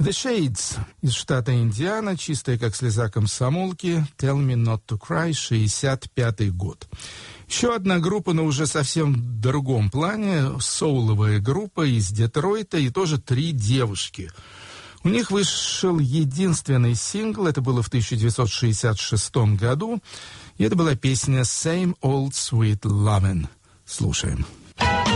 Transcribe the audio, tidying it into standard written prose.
The Shades из штата Индиана, чистая как слеза комсомолки, Tell Me Not To Cry, 65-й год. Еще одна группа, но уже совсем в другом плане, соуловая группа из Детройта, и тоже 3 девушки. У них вышел единственный сингл, это было в 1966 году, и это была песня «Same Old Sweet Lovin'». Слушаем.